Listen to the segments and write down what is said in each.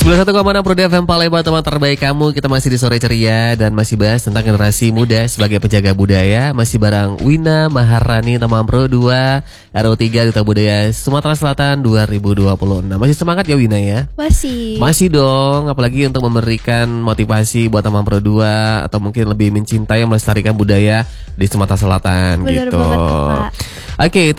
91,6 Pro FM Palembang, teman terbaik kamu. Kita masih di sore ceria dan masih bahas tentang generasi muda sebagai penjaga budaya. Masih bareng Wina Maharani, teman Pro 2 RO3 Duta Budaya Sumatera Selatan 2026. Masih semangat ya Wina ya? Masih dong, apalagi untuk memberikan motivasi buat teman Pro 2 atau mungkin lebih mencintai melestarikan budaya di Sumatera Selatan. Bener gitu. banget, Pak. Oke,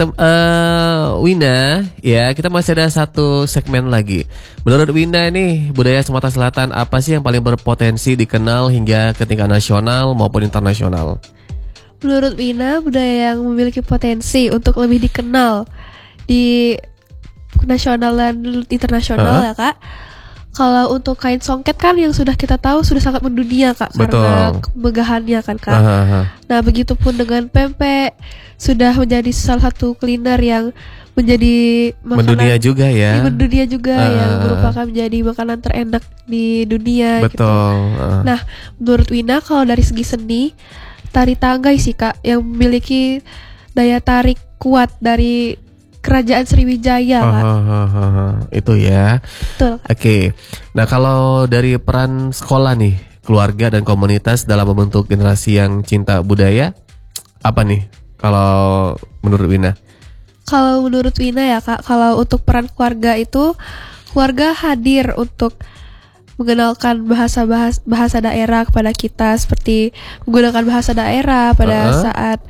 Wina, ya kita masih ada satu segmen lagi. Menurut Wina nih, budaya Sumatera Selatan apa sih yang paling berpotensi dikenal hingga ke tingkat nasional maupun internasional? Menurut Wina, budaya yang memiliki potensi untuk lebih dikenal di nasional dan internasional ya Kak. Kalau untuk kain songket kan yang sudah kita tahu sudah sangat mendunia Kak. Betul. Karena kemegahannya kan Kak. Nah begitupun dengan pempek, sudah menjadi salah satu kuliner yang menjadi makanan mendunia juga ya. Mendunia juga yang merupakan menjadi makanan terenak di dunia. Betul. Gitu. Nah menurut Wina kalau dari segi seni, tari tanggai sih Kak yang memiliki daya tarik kuat dari Kerajaan Sriwijaya Kak. Itu ya. Betul. Oke. Nah kalau dari peran sekolah nih, keluarga dan komunitas dalam membentuk generasi yang cinta budaya, apa nih kalau menurut Wina? Kalau menurut Wina ya Kak, kalau untuk peran keluarga itu, keluarga hadir untuk mengenalkan bahasa daerah kepada kita, seperti menggunakan bahasa daerah pada saat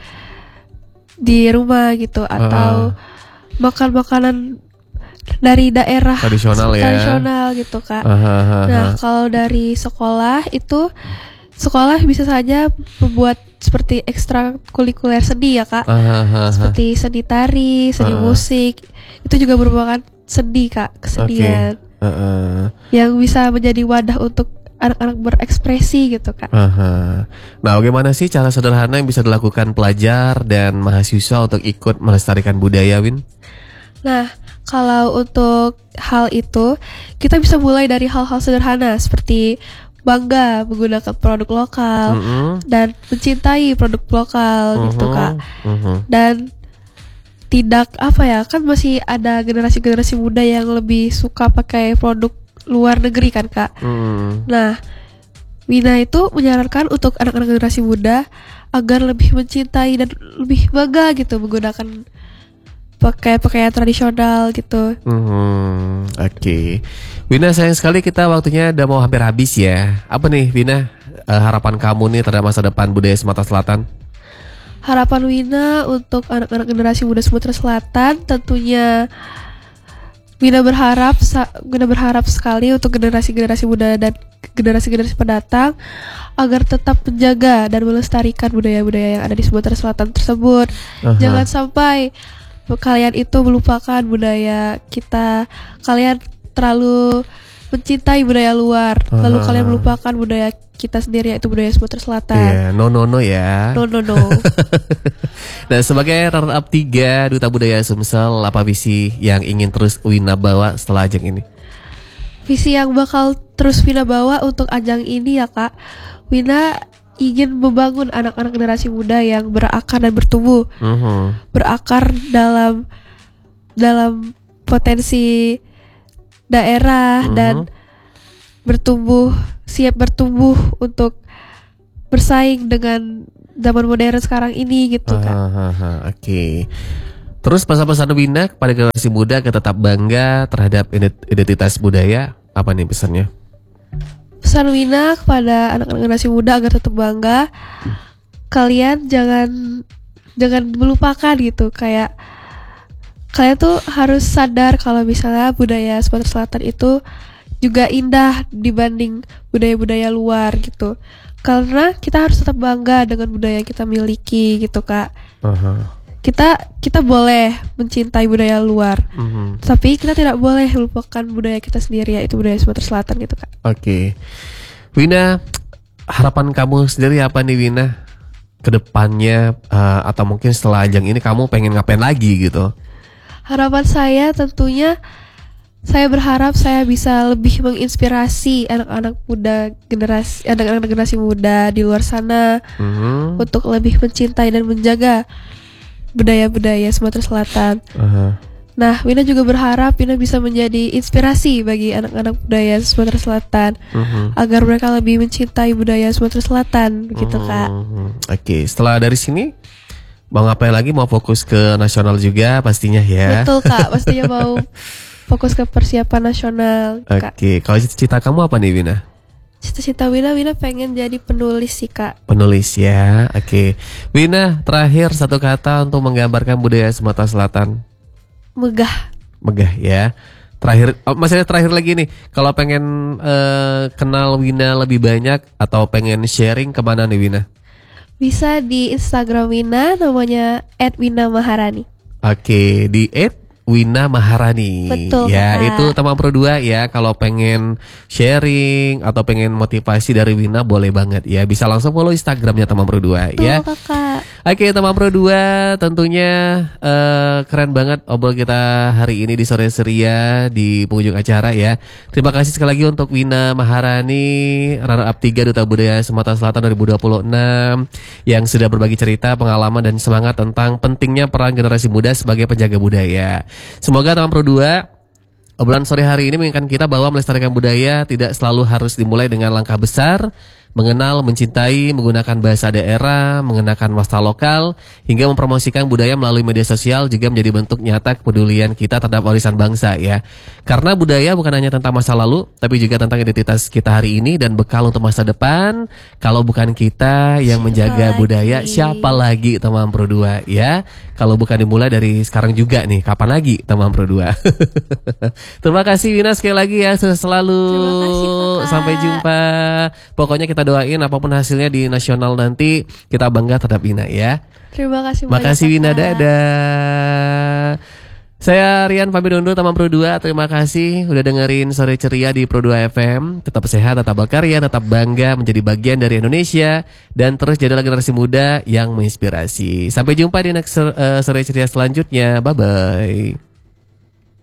di rumah gitu, atau makan makanan dari daerah tradisional gitu Kak. Nah kalau dari sekolah itu, sekolah bisa saja membuat seperti ekstrakurikuler seni ya Kak. Seperti seni tari, seni musik, itu juga merupakan seni Kak, kesenian yang bisa menjadi wadah untuk anak-anak berekspresi gitu Kak. Nah bagaimana sih cara sederhana yang bisa dilakukan pelajar dan mahasiswa untuk ikut melestarikan budaya, Win? Nah kalau untuk hal itu, kita bisa mulai dari hal-hal sederhana seperti bangga menggunakan produk lokal dan mencintai produk lokal gitu Kak. Dan tidak kan masih ada generasi-generasi muda yang lebih suka pakai produk luar negeri kan Kak. Nah Wina itu menyarankan untuk anak-anak generasi muda agar lebih mencintai dan lebih bangga gitu menggunakan pakaian tradisional gitu. Oke. Wina, sayang sekali kita waktunya udah mau hampir habis ya. Apa nih Wina, harapan kamu nih terhadap masa depan budaya Sumatera Selatan? Harapan Wina untuk anak-anak generasi muda Sumatera Selatan tentunya Wina berharap sekali untuk generasi-generasi muda dan generasi-generasi pendatang agar tetap menjaga dan melestarikan budaya-budaya yang ada di Sumatera Selatan tersebut. Jangan sampai kalian itu melupakan budaya kita. Kalian terlalu mencintai budaya luar, lalu kalian melupakan budaya kita sendiri, yaitu budaya Sumatera Selatan. No ya. No. Nah sebagai runner up 3 Duta Budaya Sumsel, apa visi yang ingin terus Wina bawa setelah ajang ini? Visi yang bakal terus Wina bawa untuk ajang ini ya Kak, Wina ingin membangun anak-anak generasi muda yang berakar dan bertumbuh, berakar dalam potensi daerah dan siap bertumbuh untuk bersaing dengan zaman modern sekarang ini gitu Kak. Oke. Terus pesan-pesan Wina kepada generasi muda agar tetap bangga terhadap identitas budaya, apa nih pesannya? Pesan Wina kepada anak-anak generasi muda agar tetap bangga, kalian jangan melupakan gitu, kayak kalian tuh harus sadar kalau misalnya budaya Sumatera Selatan itu juga indah dibanding budaya-budaya luar gitu. Karena kita harus tetap bangga dengan budaya yang kita miliki gitu Kak. Kita boleh mencintai budaya luar, tapi kita tidak boleh melupakan budaya kita sendiri, yaitu budaya Sumatera Selatan gitu Kak. Oke. Wina, harapan kamu sendiri apa nih Wina? Kedepannya atau mungkin setelah ajang ini kamu pengen ngapain lagi gitu? Harapan saya tentunya, saya berharap saya bisa lebih menginspirasi anak-anak generasi muda di luar sana untuk lebih mencintai dan menjaga budaya-budaya Sumatera Selatan. Nah, Wina juga berharap Wina bisa menjadi inspirasi bagi anak-anak budaya Sumatera Selatan agar mereka lebih mencintai budaya Sumatera Selatan, begitu Kak. Oke, setelah dari sini mau ngapain lagi? Mau fokus ke nasional juga pastinya ya. Betul Kak, pastinya mau fokus ke persiapan nasional Kak. Oke, kalau cita-cita kamu apa nih Wina? Cita-cita Wina pengen jadi penulis sih Kak. Penulis ya, oke. Wina, terakhir satu kata untuk menggambarkan budaya Sumatera Selatan. Megah. Megah ya. Terakhir, maksudnya terakhir lagi nih, kalau pengen kenal Wina lebih banyak atau pengen sharing kemana nih Wina? Bisa di Instagram Wina, namanya @winamaharani. Oke, di Wina Maharani. Betul, ya, Kak. itu teman Pro 2 ya. Kalau pengen sharing atau pengen motivasi dari Wina boleh banget ya. Bisa langsung follow Instagramnya teman Pro 2 ya. Betul Kakak. Oke, teman Pro 2, tentunya keren banget obrol kita hari ini di sore ceria di penghujung acara ya. Terima kasih sekali lagi untuk Wina Maharani, runner up 3 Duta Budaya Sumatera Selatan 2026 yang sudah berbagi cerita, pengalaman dan semangat tentang pentingnya peran generasi muda sebagai penjaga budaya. Semoga teman Pro 2, obrolan sore hari ini mengingatkan kita bahwa melestarikan budaya tidak selalu harus dimulai dengan langkah besar. Mengenal, mencintai, menggunakan bahasa daerah, mengenakan wasta lokal, hingga mempromosikan budaya melalui media sosial juga menjadi bentuk nyata kepedulian kita terhadap warisan bangsa ya. Karena budaya bukan hanya tentang masa lalu, tapi juga tentang identitas kita hari ini dan bekal untuk masa depan. Kalau bukan kita yang menjaga budaya, siapa lagi teman Pro 2 ya? Kalau bukan dimulai dari sekarang juga nih, kapan lagi teman Pro 2? Terima kasih Wina sekali lagi ya, selalu. Terima kasih, Kakak. Sampai jumpa. Pokoknya kita doain apapun hasilnya di nasional nanti, kita bangga terhadap Wina ya. Terima kasih banyak. Makasih Wina, Kakak. dadah. Saya Rian pamit undur teman Pro 2. Terima kasih udah dengerin Sore Ceria di Pro 2 FM. Tetap sehat, tetap berkarya, tetap bangga menjadi bagian dari Indonesia, dan terus jadilah generasi muda yang menginspirasi. Sampai jumpa di next Sore Ceria selanjutnya. Bye bye.